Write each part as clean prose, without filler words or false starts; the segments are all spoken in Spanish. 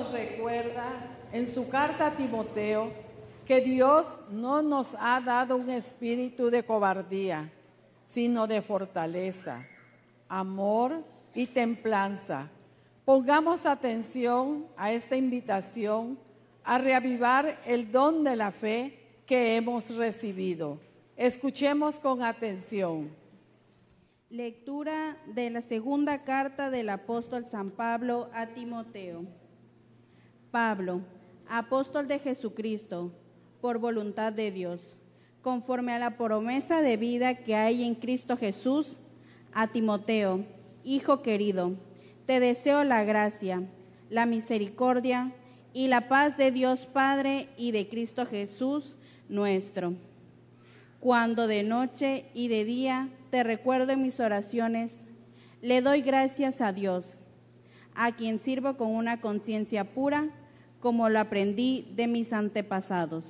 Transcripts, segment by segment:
nos recuerda en su carta a Timoteo que Dios no nos ha dado un espíritu de cobardía, sino de fortaleza, amor y templanza. Pongamos atención a esta invitación a reavivar el don de la fe que hemos recibido. Escuchemos con atención. Lectura de la segunda carta del apóstol San Pablo a Timoteo. Pablo, apóstol de Jesucristo, por voluntad de Dios, conforme a la promesa de vida que hay en Cristo Jesús, a Timoteo, hijo querido, te deseo la gracia, la misericordia y la paz de Dios Padre y de Cristo Jesús nuestro. Cuando de noche y de día te recuerdo en mis oraciones, le doy gracias a Dios, a quien sirvo con una conciencia pura, como lo aprendí de mis antepasados.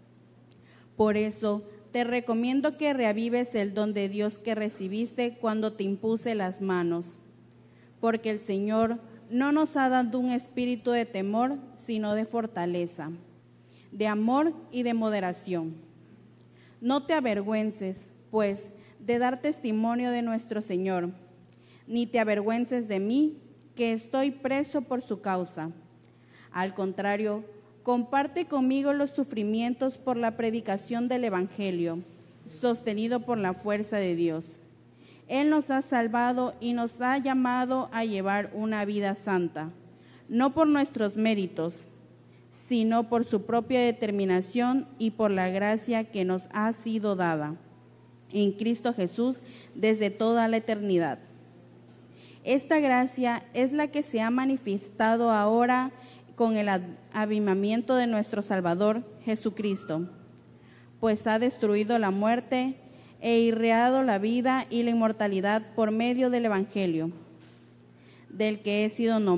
Por eso te recomiendo que reavives el don de Dios que recibiste cuando te impuse las manos, porque el Señor no nos ha dado un espíritu de temor, sino de fortaleza, de amor y de moderación. No te avergüences, pues, de dar testimonio de nuestro Señor, ni te avergüences de mí, que estoy preso por su causa. Al contrario, comparte conmigo los sufrimientos por la predicación del Evangelio, sostenido por la fuerza de Dios. Él nos ha salvado y nos ha llamado a llevar una vida santa, no por nuestros méritos, sino por su propia determinación y por la gracia que nos ha sido dada en Cristo Jesús desde toda la eternidad. Esta gracia es la que se ha manifestado ahora con el avivamiento de nuestro Salvador Jesucristo, pues ha destruido la muerte e irradiado la vida y la inmortalidad por medio del Evangelio, del que he sido nombrado